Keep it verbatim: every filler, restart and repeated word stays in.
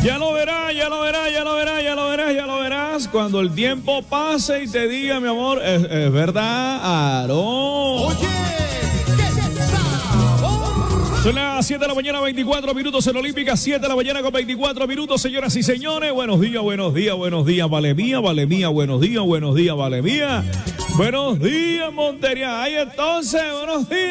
Ya lo verás, ya lo verás, ya lo verás, ya lo verás, ya lo verás. Cuando el tiempo pase y te diga, mi amor, es, es verdad, Aarón. Oye, qué sabor. Son las siete de la mañana, veinticuatro minutos en Olímpica, siete de la mañana con veinticuatro minutos, señoras y señores. Buenos días, buenos días, buenos días, vale mía, vale mía, buenos días, buenos días, vale mía. Buenos días, Montería. Ahí entonces, buenos días.